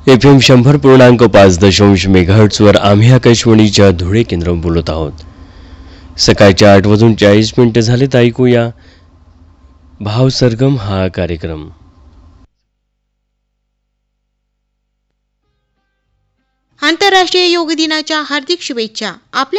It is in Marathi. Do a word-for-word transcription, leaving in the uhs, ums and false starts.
एफ एम शंभर पूर्णांक पाच दशांश मेगाहर्ट्जवर आम्ही आकाशवाणीच्या धुळे केंद्रावर बोलत आहोत. सकाळच्या आठ वाजून चाळीस मिनिटं झालेत. ऐकूया भाव सरगम हा कार्यक्रम. आंतरराष्ट्रीय योग दिनाच्या हार्दिक शुभेच्छा. आपल्या